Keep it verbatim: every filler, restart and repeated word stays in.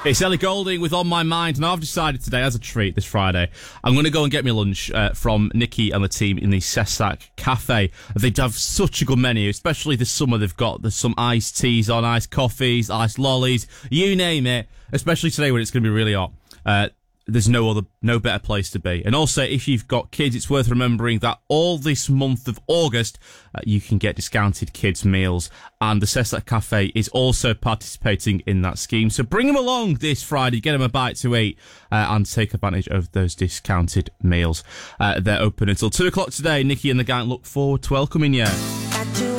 It's Ellie Goulding with On My Mind, and I've decided today, as a treat this Friday, I'm going to go and get me lunch uh, from Nikki and the team in the Cessac Cafe. They have such a good menu, especially this summer. They've got there's some iced teas on, iced coffees, iced lollies, you name it, especially today when it's going to be really hot. Uh, There's no other, no better place to be. And also, if you've got kids, it's worth remembering that all this month of August, uh, you can get discounted kids' meals. And the Cessac Cafe is also participating in that scheme. So bring them along this Friday, get them a bite to eat, uh, and take advantage of those discounted meals. Uh, they're open until two o'clock today. Nikki and the gang look forward to welcoming you.